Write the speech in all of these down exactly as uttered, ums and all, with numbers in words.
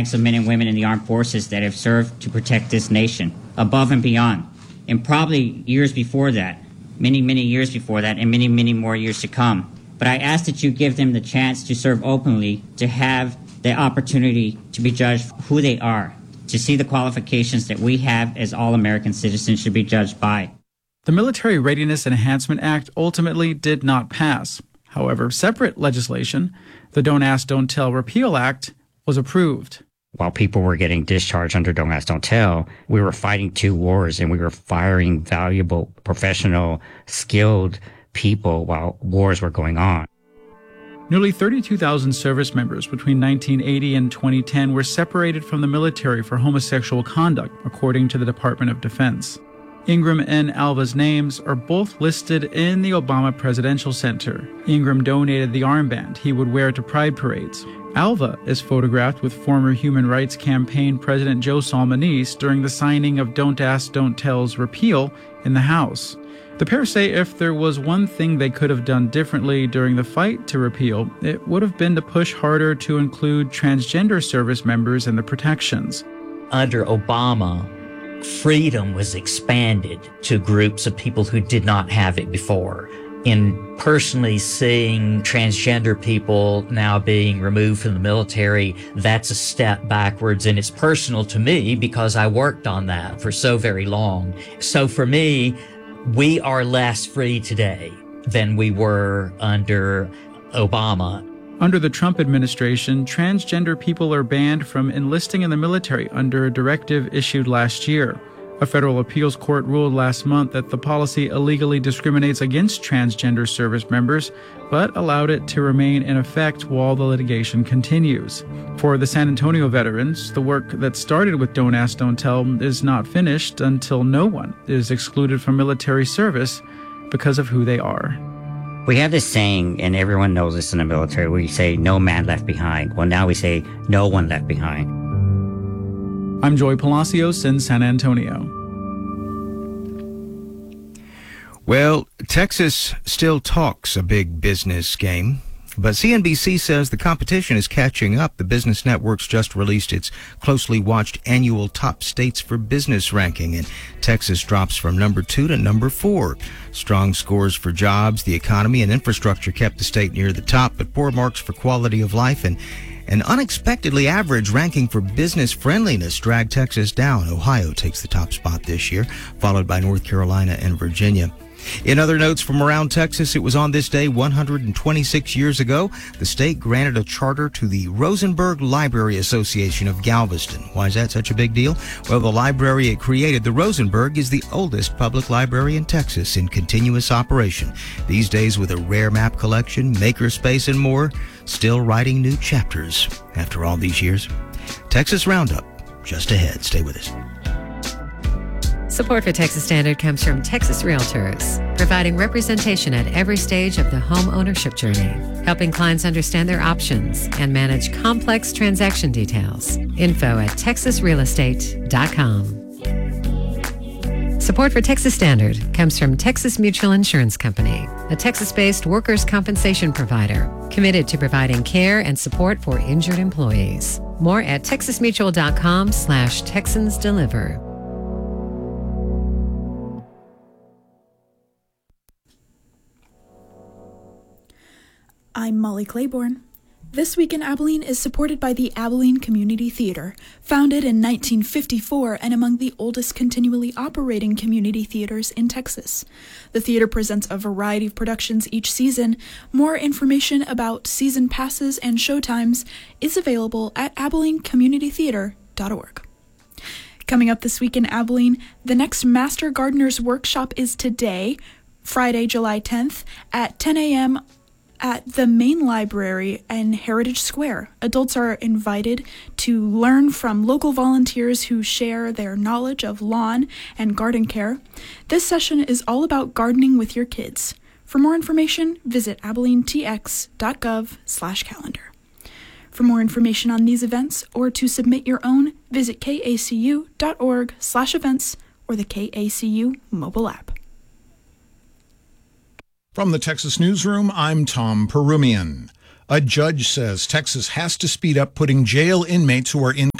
ranks of men and women in the armed forces that have served to protect this nation above and beyond. And probably years before that, many, many years before that, and many, many more years to come. But I ask that you give them the chance to serve openly, to have the opportunity to be judged for who they are, to see the qualifications that we have as all American citizens should be judged by. The Military Readiness Enhancement Act ultimately did not pass. However, separate legislation, the Don't Ask, Don't Tell Repeal Act, was approved. While people were getting discharged under Don't Ask, Don't Tell, we were fighting two wars and we were firing valuable, professional, skilled people while wars were going on. Nearly thirty-two thousand service members between nineteen eighty and twenty ten were separated from the military for homosexual conduct, according to the Department of Defense. Ingram and Alva's names are both listed in the Obama Presidential Center. Ingram donated the armband he would wear to pride parades. Alva is photographed with former Human Rights Campaign President Joe Salmonese during the signing of Don't Ask, Don't Tell's repeal in the House. The pair say if there was one thing they could have done differently during the fight to repeal, it would have been to push harder to include transgender service members in the protections. Under Obama, freedom was expanded to groups of people who did not have it before. In personally seeing transgender people now being removed from the military, that's a step backwards, and it's personal to me because I worked on that for so very long. So for me, we are less free today than we were under Obama. Under the Trump administration, transgender people are banned from enlisting in the military under a directive issued last year. A federal appeals court ruled last month that the policy illegally discriminates against transgender service members, but allowed it to remain in effect while the litigation continues. For the San Antonio veterans, the work that started with Don't Ask, Don't Tell is not finished until no one is excluded from military service because of who they are. We have this saying, and everyone knows this in the military, we say, no man left behind. Well, now we say, no one left behind. I'm Joy Palacios in San Antonio. Well, Texas still talks a big business game, but C N B C says the competition is catching up. The Business Network's just released its closely watched annual top states for business ranking, and Texas drops from number two to number four. Strong scores for jobs, the economy, and infrastructure kept the state near the top, but poor marks for quality of life and an unexpectedly average ranking for business friendliness dragged Texas down. Ohio takes the top spot this year, followed by North Carolina and Virginia. In other notes from around Texas, it was on this day one hundred twenty-six years ago, the state granted a charter to the Rosenberg Library Association of Galveston. Why is that such a big deal? Well, the library it created, the Rosenberg, is the oldest public library in Texas in continuous operation. These days, with a rare map collection, makerspace, and more, still writing new chapters after all these years. Texas Roundup, just ahead. Stay with us. Support for Texas Standard comes from Texas Realtors, providing representation at every stage of the home ownership journey, helping clients understand their options and manage complex transaction details. Info at texas real estate dot com. Support for Texas Standard comes from Texas Mutual Insurance Company, a Texas-based workers' compensation provider committed to providing care and support for injured employees. More at texas mutual dot com slash Texans Deliver. I'm Molly Claiborne. This Week in Abilene is supported by the Abilene Community Theater, founded in nineteen fifty-four and among the oldest continually operating community theaters in Texas. The theater presents a variety of productions each season. More information about season passes and showtimes is available at abilene community theater dot org. Coming up this week in Abilene, the next Master Gardeners Workshop is today, Friday, July tenth, at ten a.m. at the main library in Heritage Square. Adults are invited to learn from local volunteers who share their knowledge of lawn and garden care. This session is all about gardening with your kids. For more information, visit abilene t x dot gov slash calendar. For more information on these events or to submit your own, visit k a c u dot org slash events or the K A C U mobile app. From the Texas Newsroom, I'm Tom Perumian. A judge says Texas has to speed up putting jail inmates who are in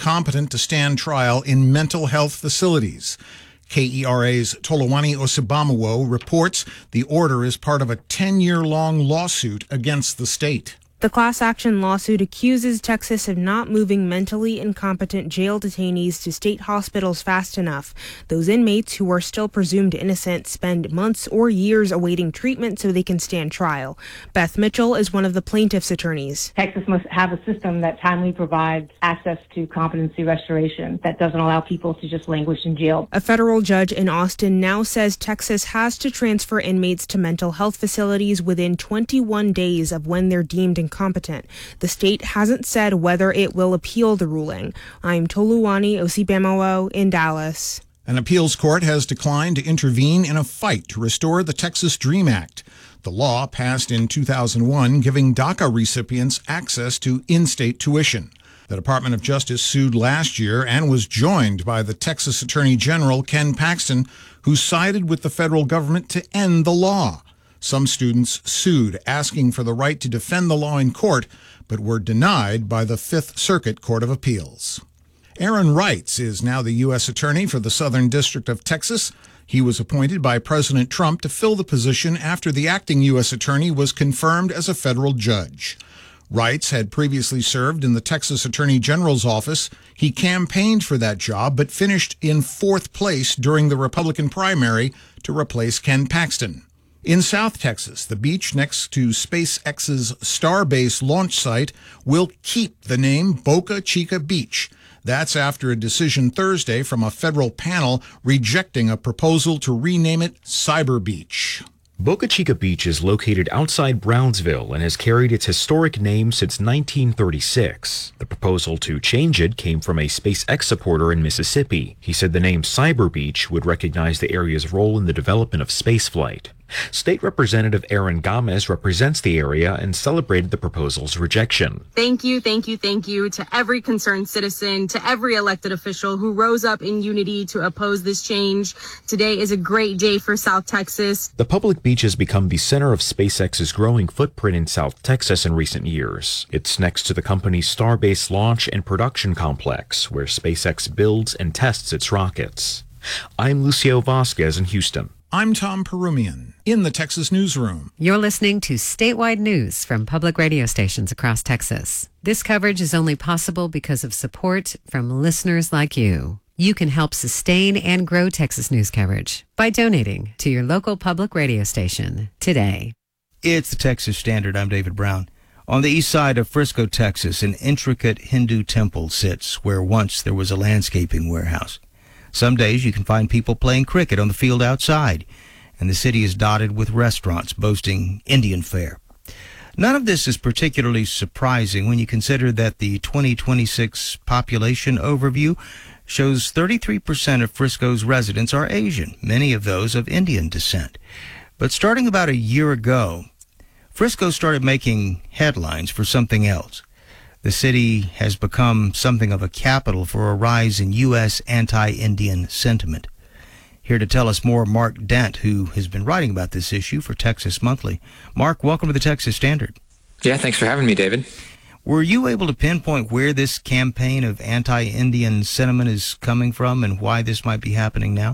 incompetent to stand trial in mental health facilities. K E R A's Tolawani Osibamowo reports the order is part of a ten-year-long lawsuit against the state. The class action lawsuit accuses Texas of not moving mentally incompetent jail detainees to state hospitals fast enough. Those inmates who are still presumed innocent spend months or years awaiting treatment so they can stand trial. Beth Mitchell is one of the plaintiff's attorneys. Texas must have a system that timely provides access to competency restoration that doesn't allow people to just languish in jail. A federal judge in Austin now says Texas has to transfer inmates to mental health facilities within twenty-one days of when they're deemed incompetent. Competent. The state hasn't said whether it will appeal the ruling. I'm Toluwani Osibamowo in Dallas. An appeals court has declined to intervene in a fight to restore the Texas DREAM Act. The law passed in two thousand one, giving DACA recipients access to in-state tuition. The Department of Justice sued last year and was joined by the Texas Attorney General Ken Paxton, who sided with the federal government to end the law. Some students sued, asking for the right to defend the law in court, but were denied by the Fifth Circuit Court of Appeals. Aaron Reitz is now the U S Attorney for the Southern District of Texas. He was appointed by President Trump to fill the position after the acting U S Attorney was confirmed as a federal judge. Reitz had previously served in the Texas Attorney General's office. He campaigned for that job, but finished in fourth place during the Republican primary to replace Ken Paxton. In South Texas, the beach next to SpaceX's Starbase launch site will keep the name Boca Chica Beach. That's after a decision Thursday from a federal panel rejecting a proposal to rename it Cyber Beach. Boca Chica Beach is located outside Brownsville and has carried its historic name since nineteen thirty-six. The proposal to change it came from a SpaceX supporter in Mississippi. He said the name Cyber Beach would recognize the area's role in the development of spaceflight. State Representative Erin Gomez represents the area and celebrated the proposal's rejection. Thank you, thank you, thank you to every concerned citizen, to every elected official who rose up in unity to oppose this change. Today is a great day for South Texas. The public beach has become the center of SpaceX's growing footprint in South Texas in recent years. It's next to the company's Starbase launch and production complex, where SpaceX builds and tests its rockets. I'm Lucio Vasquez in Houston. I'm Tom Perumian in the Texas Newsroom. You're listening to statewide news from public radio stations across Texas. This coverage is only possible because of support from listeners like you. You can help sustain and grow Texas news coverage by donating to your local public radio station today. It's the Texas Standard. I'm David Brown. On the east side of Frisco, Texas, an intricate Hindu temple sits where once there was a landscaping warehouse. Some days you can find people playing cricket on the field outside, and the city is dotted with restaurants boasting Indian fare. None of this is particularly surprising when you consider that the twenty twenty-six population overview shows thirty-three percent of Frisco's residents are Asian, many of those of Indian descent. But starting about a year ago, Frisco started making headlines for something else. The city has become something of a capital for a rise in U S anti-Indian sentiment. Here to tell us more, Mark Dent, who has been writing about this issue for Texas Monthly. Mark, welcome to the Texas Standard. Yeah, thanks for having me, David. Were you able to pinpoint where this campaign of anti-Indian sentiment is coming from and why this might be happening now?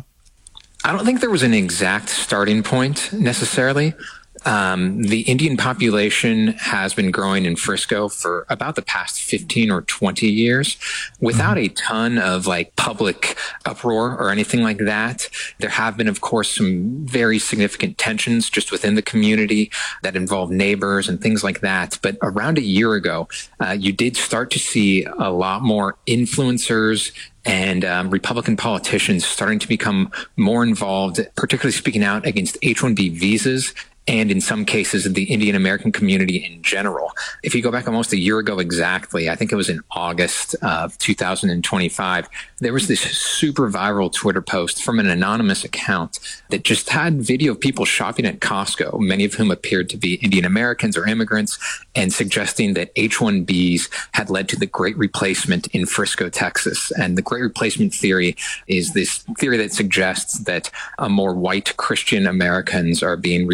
I don't think there was an exact starting point necessarily. Um, the Indian population has been growing in Frisco for about the past fifteen or twenty years without a ton of like public uproar or anything like that. There have been, of course, some very significant tensions just within the community that involve neighbors and things like that. But around a year ago, uh, you did start to see a lot more influencers and um, Republican politicians starting to become more involved, particularly speaking out against H one B visas and in some cases the Indian American community in general. If you go back almost a year ago exactly, I think it was in August of two thousand twenty-five, there was this super viral Twitter post from an anonymous account that just had video of people shopping at Costco, many of whom appeared to be Indian Americans or immigrants, and suggesting that H one Bs had led to the Great Replacement in Frisco, Texas. And the Great Replacement theory is this theory that suggests that uh, more white Christian Americans are being replaced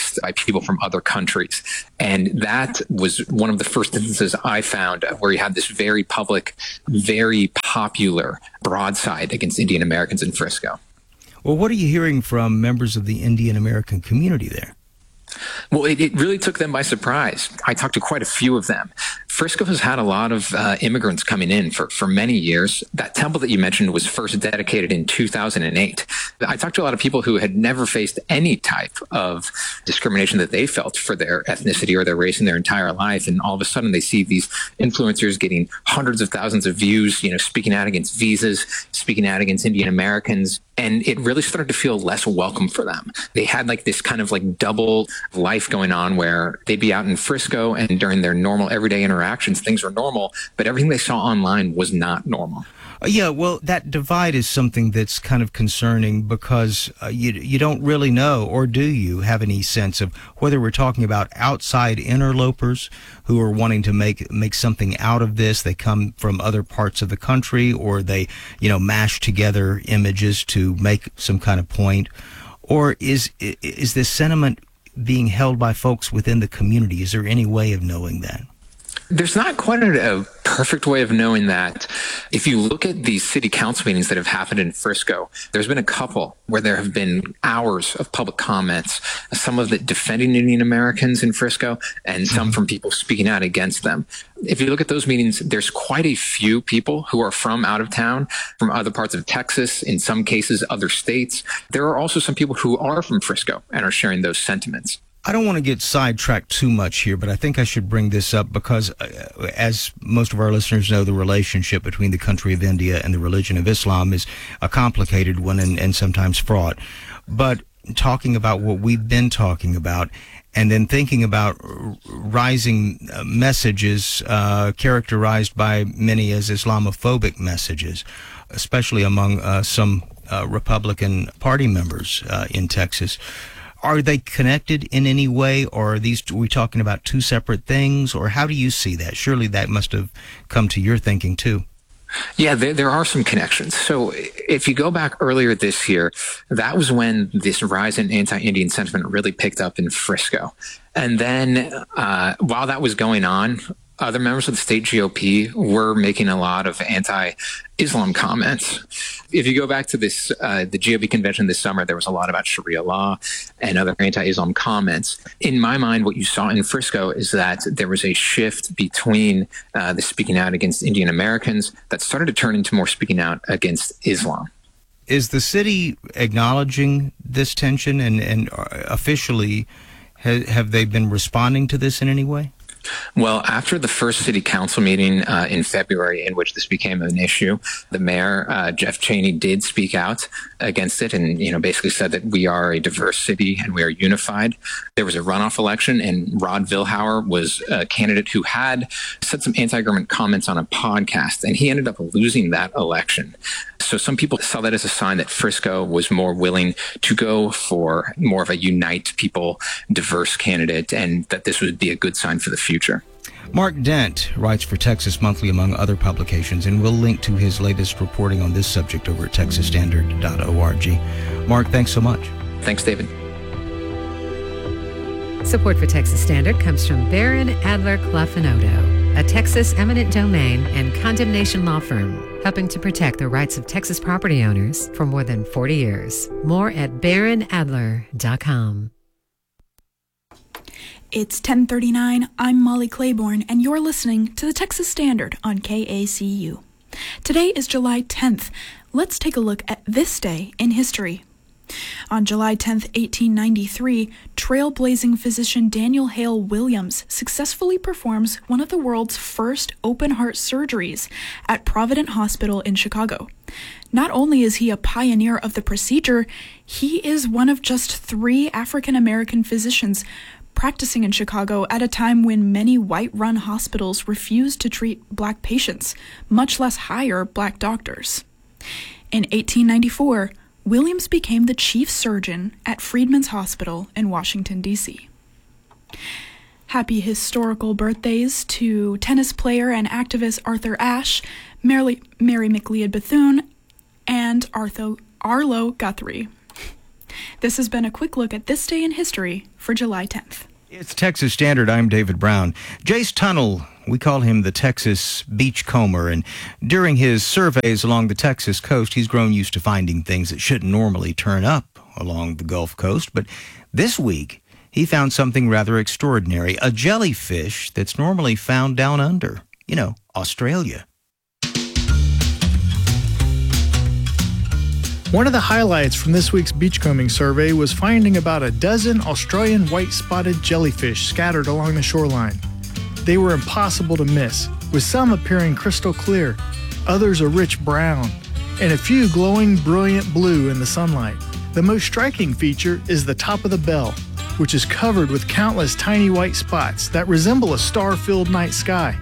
embraced by people from other countries. And that was one of the first instances I found where you had this very public, very popular broadside against Indian Americans in Frisco. Well, what are you hearing from members of the Indian American community there? Well, it, it really took them by surprise. I talked to quite a few of them. Frisco has had a lot of uh, immigrants coming in for, for many years. That temple that you mentioned was first dedicated in two thousand eight. I talked to a lot of people who had never faced any type of discrimination that they felt for their ethnicity or their race in their entire life. And all of a sudden they see these influencers getting hundreds of thousands of views, you know, speaking out against visas, speaking out against Indian Americans. And it really started to feel less welcome for them. They had like this kind of like double life going on where they'd be out in Frisco and during their normal everyday interactions, things were normal, but everything they saw online was not normal. Uh, yeah, well, that divide is something that's kind of concerning because uh, you you don't really know, or do you have any sense of whether we're talking about outside interlopers who are wanting to make make something out of this? They come from other parts of the country, or they, you know, mash together images to make some kind of point, or is is this sentiment being held by folks within the community? Is there any way of knowing that? There's not quite a, a perfect way of knowing that. If you look at these city council meetings that have happened in Frisco, there's been a couple where there have been hours of public comments, some of it defending Indian Americans in Frisco and some from people speaking out against them. If you look at those meetings, there's quite a few people who are from out of town, from other parts of Texas, in some cases other states. There are also some people who are from Frisco and are sharing those sentiments. I don't want to get sidetracked too much here, but I think I should bring this up because, uh, as most of our listeners know, the relationship between the country of India and the religion of Islam is a complicated one and, and sometimes fraught. But talking about what we've been talking about and then thinking about rising uh, messages uh, characterized by many as Islamophobic messages, especially among uh, some uh, Republican Party members uh, in Texas. Are they connected in any way, or are these, are we talking about two separate things, or how do you see that? Surely that must have come to your thinking too. Yeah, there, there are some connections. So if you go back earlier this year, that was when this rise in anti-Indian sentiment really picked up in Frisco. And then uh, while that was going on, other members of the state G O P were making a lot of anti-Islam comments. If you go back to this, uh, the G O P convention this summer, there was a lot about Sharia law and other anti-Islam comments. In my mind, what you saw in Frisco is that there was a shift between uh, the speaking out against Indian Americans that started to turn into more speaking out against Islam. Is the city acknowledging this tension, and, and officially ha- have they been responding to this in any way? Well, after the first city council meeting uh, in February, in which this became an issue, the mayor, uh, Jeff Cheney, did speak out against it and, you know, basically said that we are a diverse city and we are unified. There was a runoff election, and Rod Vilhauer was a candidate who had said some anti-government comments on a podcast, and he ended up losing that election. So some people saw that as a sign that Frisco was more willing to go for more of a unite people, diverse candidate, and that this would be a good sign for the future. Mark Dent writes for Texas Monthly, among other publications, and we'll link to his latest reporting on this subject over at texas standard dot org. Mark, thanks so much. Thanks, David. Support for Texas Standard comes from Barron Adler Clough and Odo, a Texas eminent domain and condemnation law firm, helping to protect the rights of Texas property owners for more than forty years. More at barron adler dot com. It's ten thirty-nine. I'm Molly Claiborne, and you're listening to the Texas Standard on K A C U. Today is July tenth. Let's take a look at this day in history. On July tenth, eighteen ninety-three, trailblazing physician Daniel Hale Williams successfully performs one of the world's first open-heart surgeries at Provident Hospital in Chicago. Not only is he a pioneer of the procedure, he is one of just three African-American physicians practicing in Chicago at a time when many white-run hospitals refused to treat black patients, much less hire black doctors. In eighteen ninety-four, Williams became the chief surgeon at Freedman's Hospital in Washington, D C Happy historical birthdays to tennis player and activist Arthur Ashe, Mary, Mary McLeod Bethune, and Arthur, Arlo Guthrie. This has been a quick look at this day in history for July tenth. It's Texas Standard. I'm David Brown. Jace Tunnel, we call him the Texas Beachcomber, and during his surveys along the Texas coast, he's grown used to finding things that shouldn't normally turn up along the Gulf Coast. But this week, he found something rather extraordinary, a jellyfish that's normally found down under, you know, Australia. One of the highlights from this week's beachcombing survey was finding about a dozen Australian white-spotted jellyfish scattered along the shoreline. They were impossible to miss, with some appearing crystal clear, others a rich brown, and a few glowing brilliant blue in the sunlight. The most striking feature is the top of the bell, which is covered with countless tiny white spots that resemble a star-filled night sky.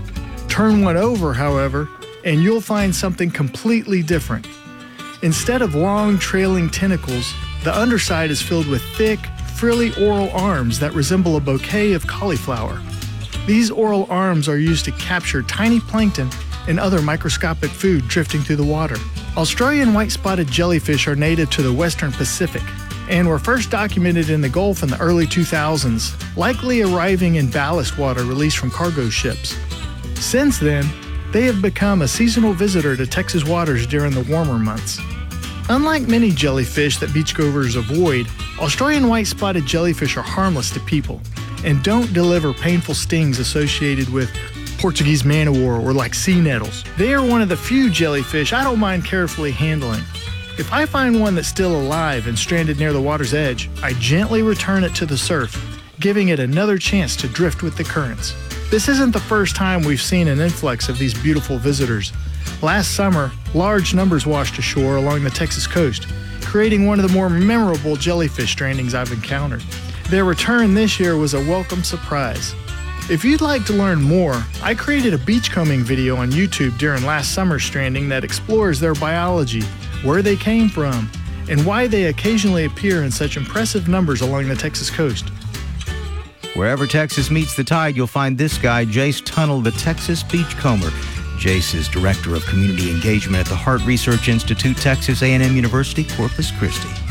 Turn one over, however, and you'll find something completely different. Instead of long, trailing tentacles, the underside is filled with thick, frilly oral arms that resemble a bouquet of cauliflower. These oral arms are used to capture tiny plankton and other microscopic food drifting through the water. Australian white-spotted jellyfish are native to the western Pacific and were first documented in the Gulf in the early two thousands, likely arriving in ballast water released from cargo ships. Since then, they have become a seasonal visitor to Texas waters during the warmer months. Unlike many jellyfish that beachgoers avoid, Australian white-spotted jellyfish are harmless to people and don't deliver painful stings associated with Portuguese man-o-war or like sea nettles. They are one of the few jellyfish I don't mind carefully handling. If I find one that's still alive and stranded near the water's edge, I gently return it to the surf, giving it another chance to drift with the currents. This isn't the first time we've seen an influx of these beautiful visitors. Last summer, large numbers washed ashore along the Texas coast, creating one of the more memorable jellyfish strandings I've encountered. Their return this year was a welcome surprise. If you'd like to learn more, I created a beachcombing video on YouTube during last summer's stranding that explores their biology, where they came from, and why they occasionally appear in such impressive numbers along the Texas coast. Wherever Texas meets the tide, you'll find this guy, Jace Tunnel, the Texas Beachcomber. Jace is Director of Community Engagement at the Hart Research Institute, Texas A and M University, Corpus Christi.